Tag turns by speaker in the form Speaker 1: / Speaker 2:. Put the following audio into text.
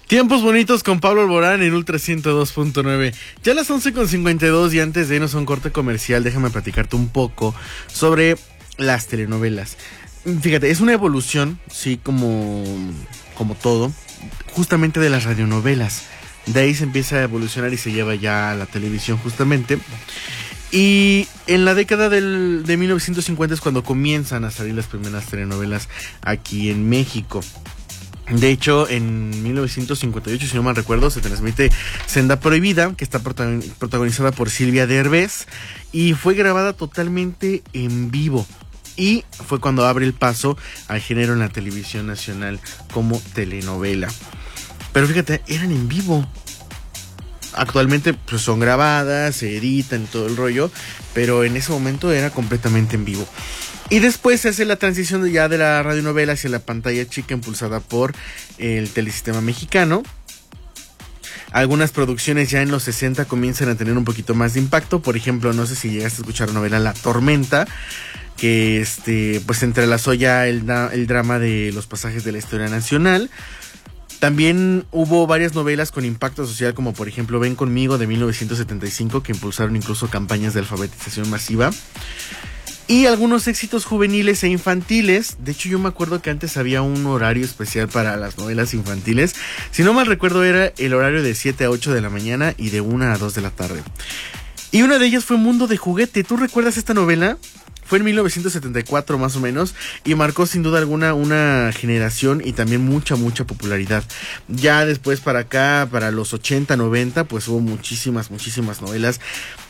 Speaker 1: Tiempos bonitos con Pablo Alborán en Ultra 102.9. Ya las 11:52 y antes de irnos a un corte comercial, déjame platicarte un poco sobre las telenovelas. Fíjate, es una evolución, sí, como todo, justamente de las radionovelas. De ahí se empieza a evolucionar y se lleva ya a la televisión justamente. Y en la década de 1950 es cuando comienzan a salir las primeras telenovelas aquí en México. De hecho, en 1958, si no mal recuerdo, se transmite Senda Prohibida, que está protagonizada por Silvia Derbez, y fue grabada totalmente en vivo. Y fue cuando abre el paso al género en la televisión nacional como telenovela. Pero fíjate, eran en vivo. Actualmente pues son grabadas, se editan y todo el rollo, pero en ese momento era completamente en vivo. Y después se hace la transición ya de la radionovela hacia la pantalla chica impulsada por el Telesistema Mexicano. Algunas producciones ya en los 60 comienzan a tener un poquito más de impacto. Por ejemplo, no sé si llegaste a escuchar la novela La Tormenta, que pues entrelazó ya el drama de los pasajes de la historia nacional. También hubo varias novelas con impacto social, como por ejemplo Ven Conmigo de 1975, que impulsaron incluso campañas de alfabetización masiva. Y algunos éxitos juveniles e infantiles. De hecho, yo me acuerdo que antes había un horario especial para las novelas infantiles. Si no mal recuerdo, era el horario de 7 a 8 de la mañana y de 1 a 2 de la tarde. Y una de ellas fue Mundo de Juguete. ¿Tú recuerdas esta novela? Fue en 1974 más o menos y marcó sin duda alguna una generación y también mucha popularidad. Ya después para acá, para los 80, 90, pues hubo muchísimas novelas